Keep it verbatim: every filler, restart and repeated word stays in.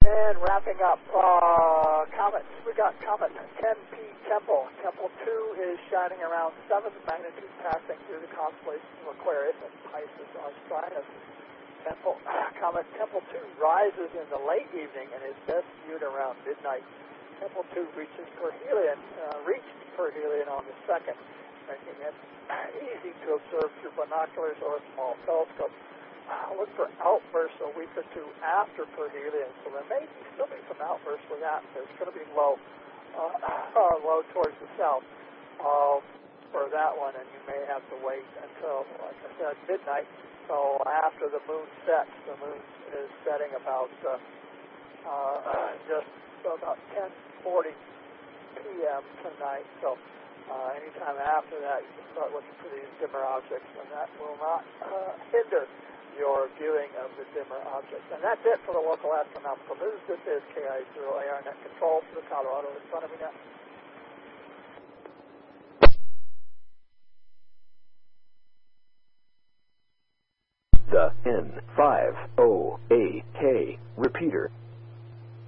And wrapping up, uh, Comet, we got Comet ten P Temple. Temple two is shining around seventh magnitude, passing through the constellation of Aquarius and Pisces Australis. Temple, Comet Temple two rises in the late evening and is best viewed around midnight. Temple two reaches perihelion, uh, reached perihelion on the second, making it easy to observe through binoculars or a small telescope. Uh, look for outbursts a week or two after perihelion, so there may be, still be some outbursts with that. There's going to be low, uh, uh, low towards the south uh, for that one, and you may have to wait until, like I said, midnight. So after the moon sets, the moon is setting about uh, uh, just about ten forty p m tonight. So uh, anytime after that, you can start looking for these dimmer objects, and that will not uh, hinder your viewing of the dimmer objects. And that's it for the local astronomical news. This is K I zero A R Net Control for the Colorado Astronomy Net. The N five O A K repeater